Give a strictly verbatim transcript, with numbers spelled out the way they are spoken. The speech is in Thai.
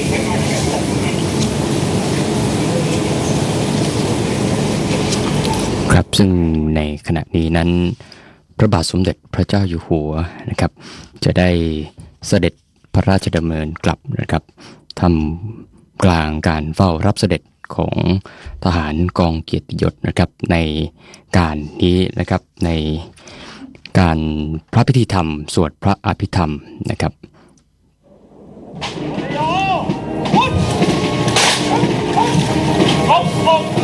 ครับซึ่งในขณะนี้นั้นพระบาทสมเด็จพระเจ้าอยู่หัวนะครับจะได้เสด็จพระราชดำเนินกลับนะครับทำกลางการเฝ้ารับเสด็จของทหารกองเกียรติยศนะครับในการนี้นะครับในการพระพิธีธรรมสวดพระอภิธรรมนะครับ好好